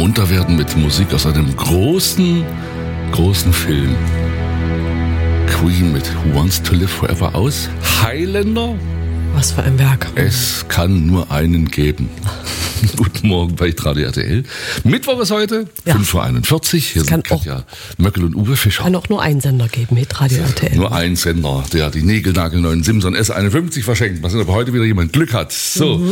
munter werden mit Musik aus einem großen Film. Queen mit Who Wants to Live Forever aus Highlander. Was für ein Werk. Es kann nur einen geben. Guten Morgen bei Radio RTL. Mittwoch ist heute, 5.41 Uhr. Hier sind Katja Möckel und Uwe Fischer. Kann auch nur einen Sender geben mit Radio RTL. Nur ein Sender, der die niegelnagelneuen Simson S51 verschenkt. Was aber heute wieder jemand Glück hat. So,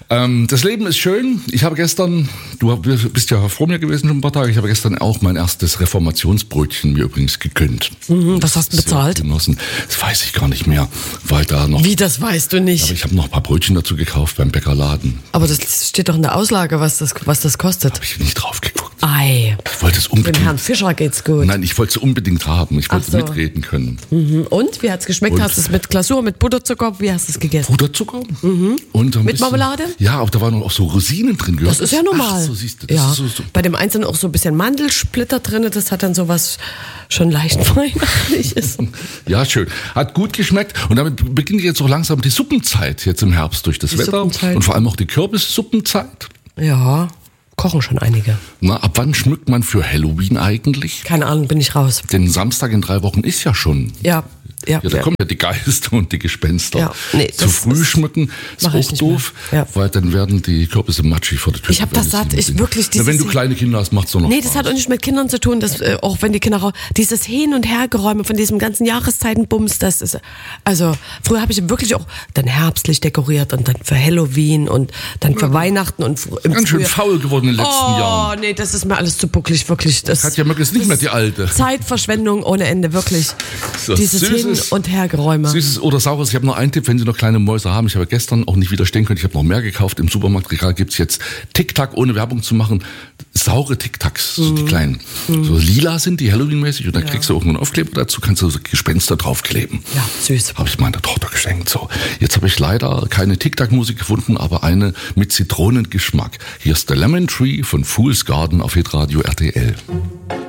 das Leben ist schön. Ich habe gestern, du bist ja vor mir gewesen schon ein paar Tage, ich habe gestern auch mein erstes Reformationsbrötchen mir übrigens gegönnt. Was hast du bezahlt? Genossen. Das weiß ich gar nicht mehr, weil da noch... Wie, das weißt du nicht? Aber ich habe noch ein paar Brötchen dazu gekauft beim Bäckerladen. Aber das steht doch in der Auslage, was das kostet. Habe ich nicht drauf geguckt. Ei. Ich wollte es unbedingt. Dem Herrn Fischer geht's gut. Nein, ich wollte es unbedingt haben. Ich wollte mitreden können. Und? Wie hat's geschmeckt? Hast du es mit Glasur, mit Butterzucker? Wie hast du es gegessen? Butterzucker? Und mit Marmelade? Ja, aber da waren auch so Rosinen drin. Das ist ja normal. Ach, so siehst du. Das ist so. Bei dem Einzelnen auch so ein bisschen Mandelsplitter drin. Das hat dann sowas schon leicht weihnachtliches. Ja, schön. Hat gut geschmeckt. Und damit beginnt jetzt auch langsam die Suppenzeit jetzt im Herbst durch das Wetter. Und vor allem auch die Kürbissuppenzeit. Ja, kochen schon einige. Na, ab wann schmückt man für Halloween eigentlich? Keine Ahnung, bin ich raus. Denn Samstag in 3 Wochen ist ja schon. Ja, da kommen ja die Geister und die Gespenster. Ja, nee, zu früh schmücken ist auch doof, weil dann werden die Kürbisse matschig vor der Tür. Ich habe das satt, ich wirklich dieses... Wenn du kleine Kinder hast, macht's doch noch Nee, das hat auch nicht mit Kindern zu tun, dass, auch wenn die Kinder dieses Hin- und Hergeräume von diesem ganzen Jahreszeitenbums, das ist, also früher habe ich wirklich auch dann herbstlich dekoriert und dann für Halloween und dann für Weihnachten und im Ganz schön faul geworden in den letzten Jahren. Oh, nee, das ist mir alles zu bucklig, wirklich. Das Katja Möckel ist nicht mehr die Alte. Zeitverschwendung ohne Ende, wirklich. So, dieses Hin- und Hergeräume. Süßes oder Saures. Ich habe noch einen Tipp, wenn Sie noch kleine Mäuse haben. Ich habe gestern auch nicht widerstehen können. Ich habe noch mehr gekauft. Im Supermarktregal gibt's jetzt Tic-Tac, ohne Werbung zu machen. Saure Tic-Tacs, so die kleinen. So lila sind die, Halloween-mäßig. Und dann kriegst du auch einen Aufkleber dazu, kannst du so Gespenster draufkleben. Ja, süß. Habe ich meiner Tochter geschenkt. So, jetzt habe ich leider keine Tic-Tac-Musik gefunden, aber eine mit Zitronengeschmack. Hier ist der Lemon Tree von Fool's Garden auf Hitradio RTL.